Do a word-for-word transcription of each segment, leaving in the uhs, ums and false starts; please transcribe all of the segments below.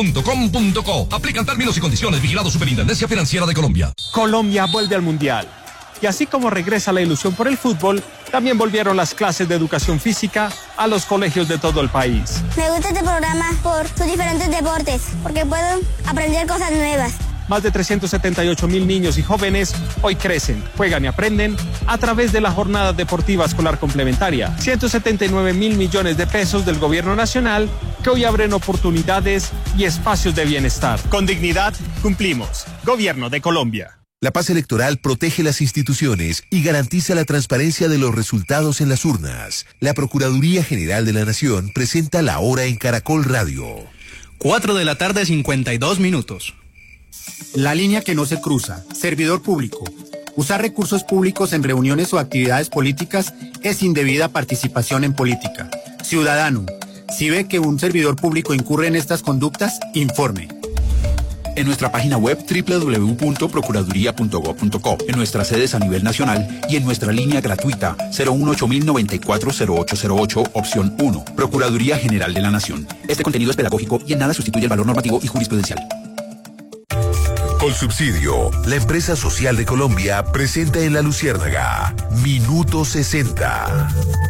punto com punto co. Aplican términos y condiciones. Vigilado Superintendencia Financiera de Colombia. Colombia vuelve al Mundial. Y así como regresa la ilusión por el fútbol, también volvieron las clases de educación física a los colegios de todo el país. Me gusta este programa por sus diferentes deportes, porque puedo aprender cosas nuevas. Más de trescientos setenta y ocho mil niños y jóvenes hoy crecen, juegan y aprenden a través de la Jornada Deportiva Escolar Complementaria. ciento setenta y nueve mil millones de pesos del gobierno nacional que hoy abren oportunidades y espacios de bienestar. Con dignidad cumplimos. Gobierno de Colombia. La paz electoral protege las instituciones y garantiza la transparencia de los resultados en las urnas. La Procuraduría General de la Nación presenta La Hora en Caracol Radio. Cuatro de la tarde, cincuenta y dos minutos. La línea que no se cruza. Servidor público. Usar recursos públicos en reuniones o actividades políticas es indebida participación en política. Ciudadano, si ve que un servidor público incurre en estas conductas, informe. En nuestra página web doble u doble u doble u punto procuraduría punto gob punto co, en nuestras sedes a nivel nacional y en nuestra línea gratuita cero uno ocho mil noventa y cuatro cero ocho cero ocho, opción uno. Procuraduría General de la Nación. Este contenido es pedagógico y en nada sustituye el valor normativo y jurisprudencial. Colsubsidio, la empresa social de Colombia, presenta en La Luciérnaga Minuto sesenta.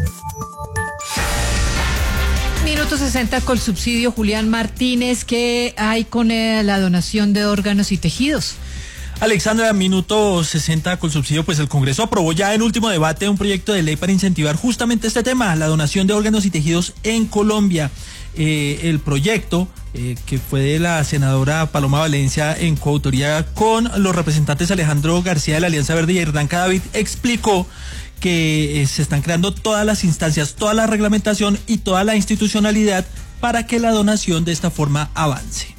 Minuto sesenta Colsubsidio. Julián Martínez, ¿qué hay con eh, la donación de órganos y tejidos? Alexandra, minuto sesenta Colsubsidio, pues el Congreso aprobó ya en último debate un proyecto de ley para incentivar justamente este tema, la donación de órganos y tejidos en Colombia. Eh, el proyecto, eh, que fue de la senadora Paloma Valencia en coautoría con los representantes Alejandro García de la Alianza Verde y Hernán Cadavid, explicó que eh, se están creando todas las instancias, toda la reglamentación y toda la institucionalidad para que la donación de esta forma avance.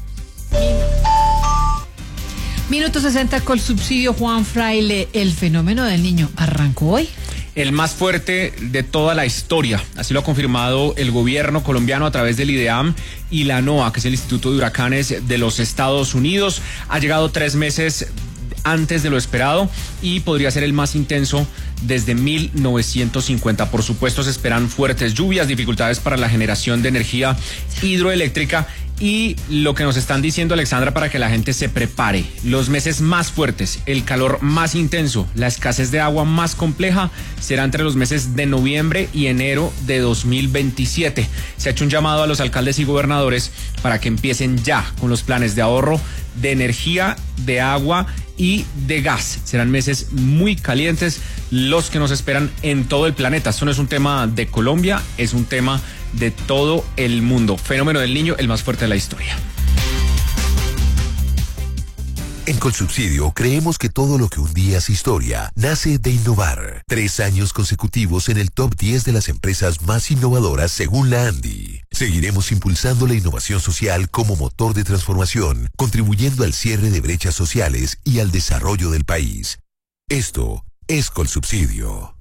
Minuto sesenta Colsubsidio. Juan Fraile, el fenómeno del Niño arrancó hoy. El más fuerte de toda la historia, así lo ha confirmado el gobierno colombiano a través del IDEAM y la NOAA, que es el Instituto de Huracanes de los Estados Unidos. Ha llegado tres meses antes de lo esperado y podría ser el más intenso desde mil novecientos cincuenta. Por supuesto, se esperan fuertes lluvias, dificultades para la generación de energía hidroeléctrica y lo que nos están diciendo, Alexandra, para que la gente se prepare. Los meses más fuertes, el calor más intenso, la escasez de agua más compleja será entre los meses de noviembre y enero de dos mil veintisiete. Se ha hecho un llamado a los alcaldes y gobernadores para que empiecen ya con los planes de ahorro de energía, de agua y de gas. Serán meses muy calientes los que nos esperan en todo el planeta. Esto no es un tema de Colombia, es un tema de todo el mundo. Fenómeno del Niño, el más fuerte de la historia. En Colsubsidio creemos que todo lo que un día es historia nace de innovar. Tres años consecutivos en el top diez de las empresas más innovadoras según la ANDI. Seguiremos impulsando la innovación social como motor de transformación, contribuyendo al cierre de brechas sociales y al desarrollo del país. Esto es Colsubsidio.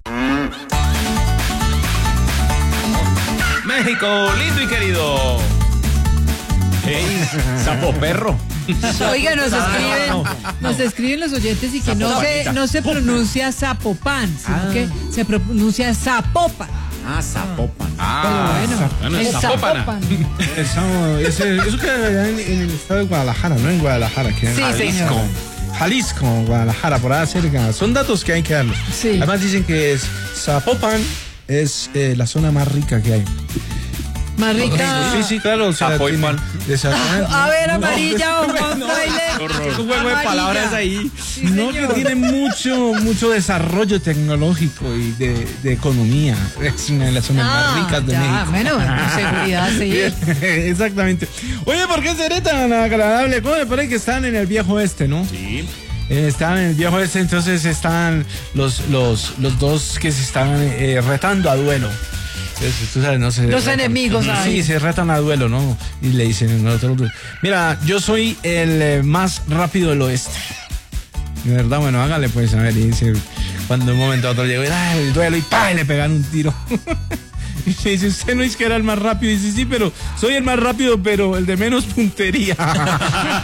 México, lindo y querido. Hey, sapo perro. Oiga, nos escriben, nos escriben los oyentes y que no se, no se pronuncia Zapopan, sino ah. que se pronuncia Zapopan. Ah, Zapopan. Ah, pero bueno, bueno es Zapopan. Eso, ese, eso queda en, en el estado de Guadalajara, ¿no? En Guadalajara. Que sí, Jalisco. señor. Jalisco, Guadalajara, por ahí cerca. Son datos que hay que darlos. Sí. Además dicen que es Zapopan es eh, la zona más rica que hay. Más rica. Sí, sí, claro. O sea, tiene, a ver, amarilla o Juan no, Fraile. Un juego de palabras ahí. Sí, no, que tiene mucho, mucho desarrollo tecnológico y de, de economía. Es una de las zonas ah, más ricas de ya, México. Bueno, seguridad, sí. Exactamente. Oye, ¿por qué seré tan agradable? ¿Cómo me parece que están en el viejo este, no? Sí. Eh, están en el viejo este, entonces están los, los, los dos que se están eh, retando a duelo. Entonces, tú sabes, no se los retan. enemigos, ¿sabes? Sí, se retan a duelo, ¿no? Y le dicen, no, mira, yo soy el eh, más rápido del oeste. De verdad, bueno, hágale pues, a ver, y dice, cuando un momento a otro llegó, ¡ay, el duelo! Y ¡pah! Y le pegan un tiro. Y me dice, usted no es que era el más rápido. Y dice, sí, pero soy el más rápido, pero el de menos puntería.